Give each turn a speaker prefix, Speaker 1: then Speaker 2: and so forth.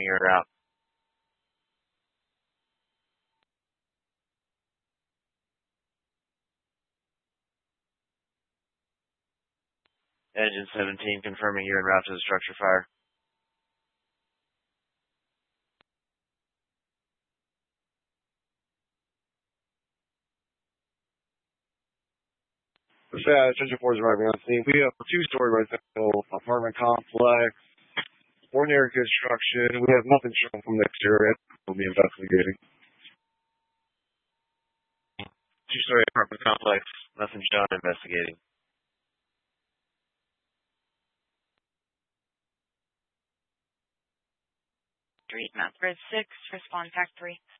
Speaker 1: you're en route. Engine 17 confirming you're en route to the structure fire.
Speaker 2: Engine 4 is arriving on scene. We have a two-story residential apartment complex. Ordinary construction. We have nothing shown from the exterior. We'll be investigating.
Speaker 1: Two-story apartment complex. Nothing shown. Investigating.
Speaker 3: Street map grid 6. Respond TAC 3.